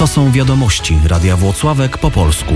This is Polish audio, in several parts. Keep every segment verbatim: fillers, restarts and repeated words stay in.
To są wiadomości Radia Włocławek po polsku.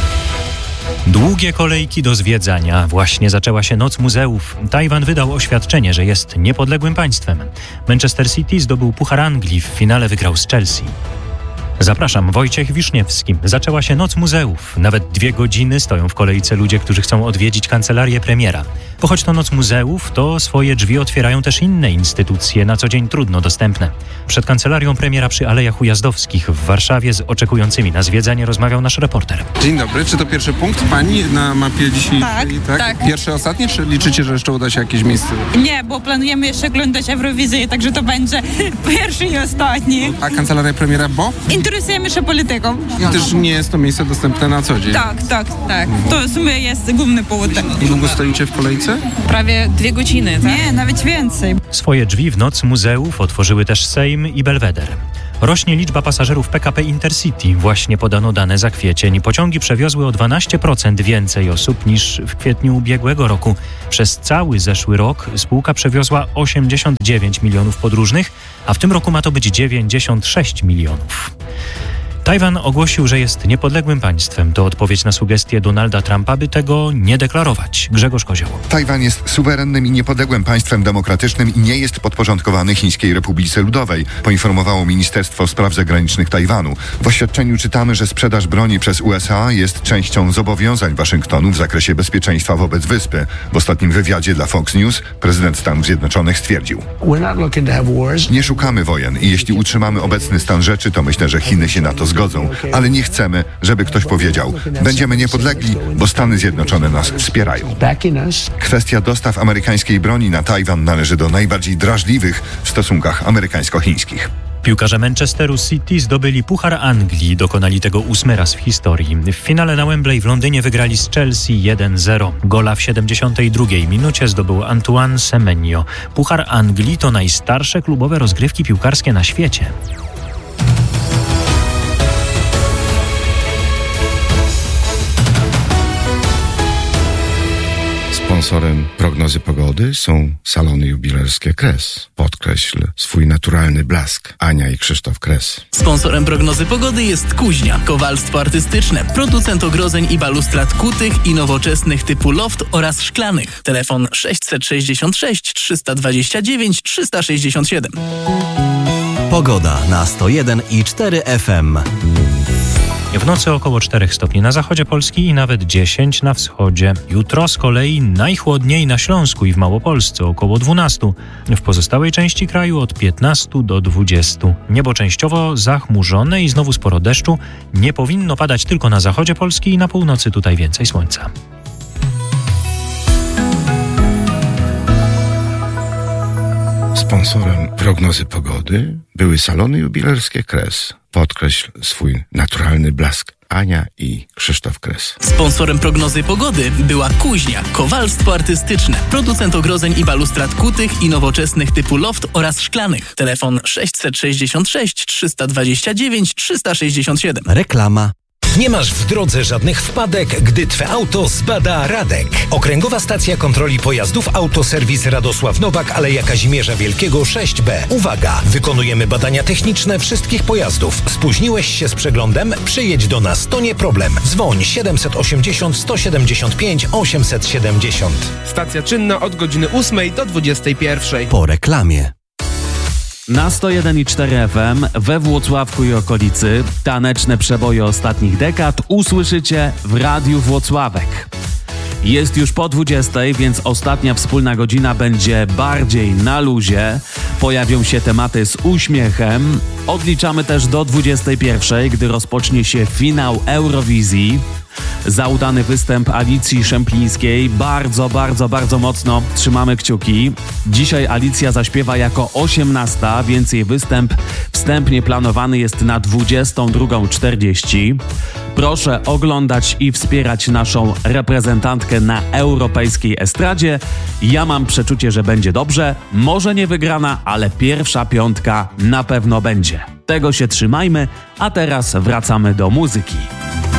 Długie kolejki do zwiedzania. Właśnie zaczęła się Noc Muzeów. Tajwan wydał oświadczenie, że jest niepodległym państwem. Manchester City zdobył Puchar Anglii, w finale wygrał z Chelsea. Zapraszam, Wojciech Wiszniewski. Zaczęła się Noc Muzeów. Nawet dwie godziny stoją w kolejce ludzie, którzy chcą odwiedzić kancelarię premiera. Bo choć to Noc Muzeów, to swoje drzwi otwierają też inne instytucje, na co dzień trudno dostępne. Przed kancelarią premiera przy Alejach Ujazdowskich w Warszawie z oczekującymi na zwiedzanie rozmawiał nasz reporter. Dzień dobry, czy to pierwszy punkt pani na mapie dzisiaj? Tak, tak. tak. Pierwszy, ostatni, czy liczycie, że jeszcze uda się jakieś miejsce? Nie, bo planujemy jeszcze oglądać Eurowizję, także to będzie pierwszy i ostatni. A kancelaria premiera, bo? Interesujemy się polityką. I też nie jest to miejsce dostępne na co dzień. Tak, tak, tak. To w sumie jest główny powód. I długo stoicie w kolejce? Prawie dwie godziny, tak? Nie, nawet więcej. Swoje drzwi w Noc Muzeów otworzyły też Sejm i Belweder. Rośnie liczba pasażerów P K P Intercity. Właśnie podano dane za kwiecień. Pociągi przewiozły o dwanaście procent więcej osób niż w kwietniu ubiegłego roku. Przez cały zeszły rok spółka przewiozła osiemdziesiąt dziewięć milionów podróżnych, a w tym roku ma to być dziewięćdziesiąt sześć milionów. Tajwan ogłosił, że jest niepodległym państwem. To odpowiedź na sugestię Donalda Trumpa, by tego nie deklarować. Grzegorz Kozioł. Tajwan jest suwerennym i niepodległym państwem demokratycznym i nie jest podporządkowany Chińskiej Republice Ludowej, poinformowało Ministerstwo Spraw Zagranicznych Tajwanu. W oświadczeniu czytamy, że sprzedaż broni przez U S A jest częścią zobowiązań Waszyngtonu w zakresie bezpieczeństwa wobec wyspy. W ostatnim wywiadzie dla Fox News prezydent Stanów Zjednoczonych stwierdził: nie szukamy wojen i jeśli utrzymamy obecny stan rzeczy, to myślę, że Chiny się na to zgodzą, ale nie chcemy, żeby ktoś powiedział: będziemy niepodlegli, bo Stany Zjednoczone nas wspierają. Kwestia dostaw amerykańskiej broni na Tajwan należy do najbardziej drażliwych w stosunkach amerykańsko-chińskich. Piłkarze Manchesteru City zdobyli Puchar Anglii. Dokonali tego ósmy raz w historii. W finale na Wembley w Londynie wygrali z Chelsea jeden zero. Gola w siedemdziesiątej drugiej minucie zdobył Antoine Semenyo. Puchar Anglii to najstarsze klubowe rozgrywki piłkarskie na świecie. Sponsorem prognozy pogody są salony jubilerskie Kres. Podkreśl swój naturalny blask. Ania i Krzysztof Kres. Sponsorem prognozy pogody jest Kuźnia, kowalstwo artystyczne, producent ogrodzeń i balustrad kutych i nowoczesnych typu loft oraz szklanych. Telefon sześćset sześćdziesiąt sześć trzysta dwadzieścia dziewięć trzysta sześćdziesiąt siedem. Pogoda na sto jeden i cztery F M. W nocy około czterech stopni na zachodzie Polski i nawet dziesięć na wschodzie. Jutro z kolei najchłodniej na Śląsku i w Małopolsce około dwunastu. W pozostałej części kraju od piętnastu do dwudziestu. Niebo częściowo zachmurzone i znowu sporo deszczu. Nie powinno padać tylko na zachodzie Polski i na północy, tutaj więcej słońca. Sponsorem prognozy pogody były salony jubilerskie Kres. Podkreśl swój naturalny blask. Ania i Krzysztof Kres. Sponsorem prognozy pogody była Kuźnia, kowalstwo artystyczne, producent ogrodzeń i balustrad kutych i nowoczesnych typu loft oraz szklanych. Telefon sześćset sześćdziesiąt sześć trzysta dwadzieścia dziewięć trzysta sześćdziesiąt siedem. Reklama. Nie masz w drodze żadnych wpadek, gdy Twe auto zbada Radek. Okręgowa Stacja Kontroli Pojazdów Autoserwis Radosław Nowak, Aleja Kazimierza Wielkiego sześć B. Uwaga! Wykonujemy badania techniczne wszystkich pojazdów. Spóźniłeś się z przeglądem? Przyjedź do nas, to nie problem. Dzwoń siedemset osiemdziesiąt sto siedemdziesiąt pięć osiemset siedemdziesiąt. Stacja czynna od godziny ósmej do dwudziestej pierwszej. Po reklamie. Na sto jeden i cztery F M we Włocławku i okolicy taneczne przeboje ostatnich dekad usłyszycie w Radiu Włocławek. Jest już po dwudziestej, więc ostatnia wspólna godzina będzie bardziej na luzie. Pojawią się tematy z uśmiechem. Odliczamy też do dwudziestej pierwszej, gdy rozpocznie się finał Eurowizji. Za udany występ Alicji Szemplińskiej bardzo, bardzo, bardzo mocno trzymamy kciuki. Dzisiaj Alicja zaśpiewa jako osiemnasta, więc jej występ wstępnie planowany jest na dwudziestą drugą czterdzieści. Proszę oglądać i wspierać naszą reprezentantkę na europejskiej estradzie. Ja mam przeczucie, że będzie dobrze. Może nie wygrana, ale pierwsza piątka na pewno będzie. Tego się trzymajmy, a teraz wracamy do muzyki.